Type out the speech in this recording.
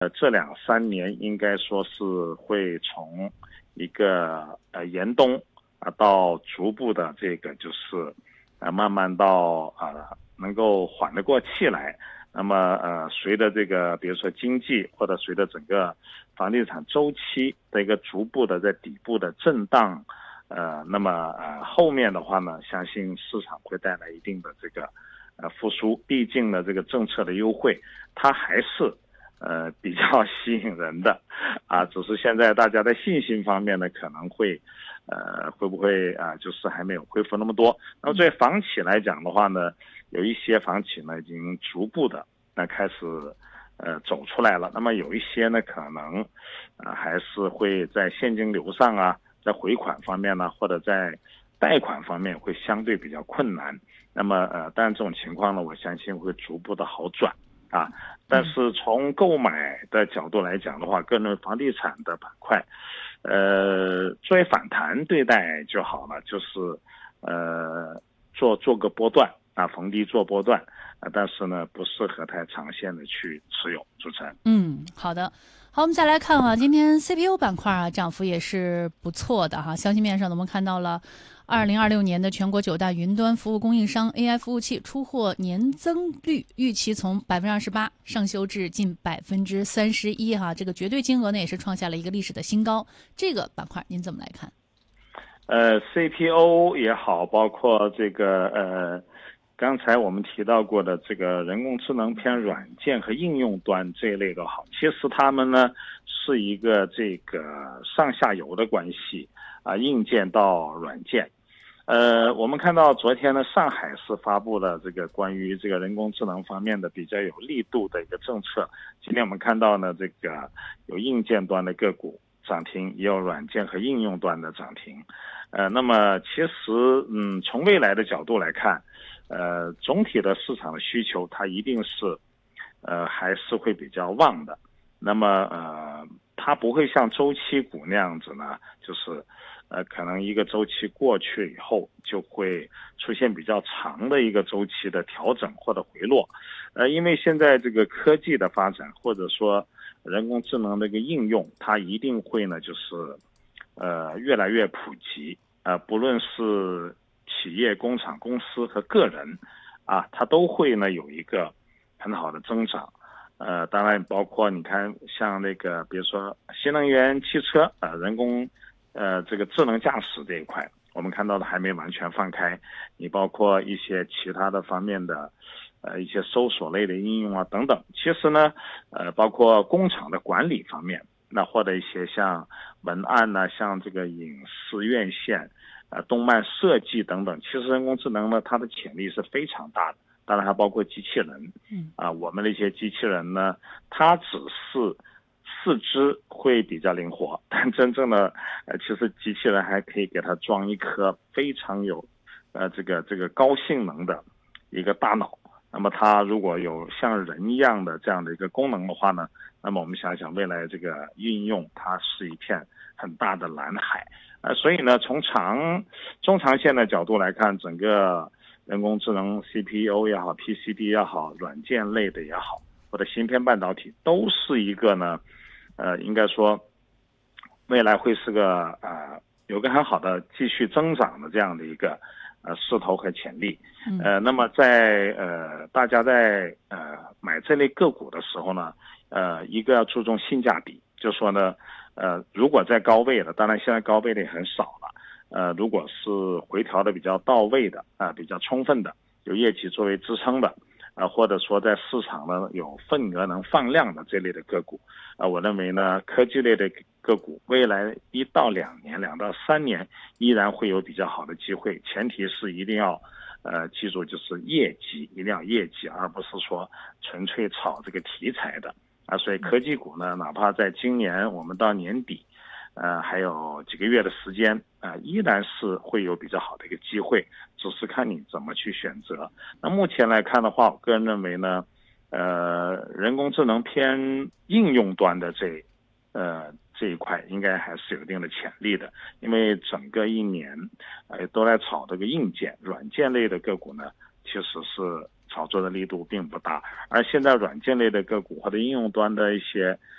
这2、3年应该说是会从一个严冬到逐步的这个就是慢慢到能够缓得过气来。那么随着这个比如说经济或者随着整个房地产周期的一个逐步的在底部的震荡，那么后面的话呢，相信市场会带来一定的这个复苏。毕竟呢，这个政策的优惠它还是比较吸引人的只是现在大家的信心方面呢，可能会不会就是还没有恢复那么多。那么对房企来讲的话呢，有一些房企呢已经逐步的开始走出来了。那么有一些呢可能还是会在现金流上在回款方面呢，或者在贷款方面会相对比较困难。那么当然这种情况呢，我相信会逐步的好转但是从购买的角度来讲的话，个人房地产的板块作为反弹对待就好了，就是做个波段逢低做波段但是呢不适合太长线的去持有。主持人好的。好，我们再来看今天 CPU 板块涨幅也是不错的消息面上呢，我们看到了2026年的全国9大云端服务供应商 AI 服务器出货年增率预期从28%上修至近31%这个绝对金额呢也是创下了一个历史的新高。这个板块您怎么来看 ？CPU 也好，包括这个刚才我们提到过的这个人工智能偏软件和应用端这一类都好，其实他们呢是一个这个上下游的关系硬件到软件。我们看到昨天呢，上海市发布了这个关于这个人工智能方面的比较有力度的一个政策。今天我们看到呢，这个有硬件端的个股涨停，也有软件和应用端的涨停。那么其实从未来的角度来看，总体的市场的需求它一定是还是会比较旺的。那么它不会像周期股那样子呢，就是可能一个周期过去以后就会出现比较长的一个周期的调整或者回落。因为现在这个科技的发展或者说人工智能的一个应用，它一定会呢就是越来越普及。不论是企业、工厂、公司和个人它都会呢有一个很好的增长。当然包括你看像那个比如说新能源汽车人工这个智能驾驶这一块，我们看到的还没完全放开。你包括一些其他的方面的一些搜索类的应用等等。其实呢包括工厂的管理方面，那或者一些像文案像这个影视院线动漫设计等等，其实人工智能呢它的潜力是非常大的。当然还包括机器人我们的一些机器人呢，它只是四肢会比较灵活，但真正的其实机器人还可以给它装一颗非常有这个高性能的一个大脑。那么它如果有像人一样的这样的一个功能的话呢，那么我们想想未来这个运用它是一片很大的蓝海。所以呢从中长线的角度来看，整个人工智能 CPU 也好 PCB 也好，软件类的也好，或者芯片半导体都是一个呢应该说未来会是个有个很好的继续增长的这样的一个势头和潜力。那么在大家在买这类个股的时候呢一个要注重性价比，就说呢如果在高位的，当然现在高位的也很少了，如果是回调的比较到位的比较充分的，有业绩作为支撑的或者说在市场呢有份额能放量的这类的个股我认为呢科技类的个股未来1到2年2到3年依然会有比较好的机会。前提是一定要记住就是业绩，一定要业绩，而不是说纯粹炒这个题材的所以科技股呢，哪怕在今年我们到年底还有几个月的时间依然是会有比较好的一个机会，只是看你怎么去选择。那目前来看的话，我个人认为呢人工智能偏应用端的这一块应该还是有一定的潜力的。因为整个一年都在炒这个硬件软件类的个股呢，其实是炒作的力度并不大。而现在软件类的个股或者应用端的一些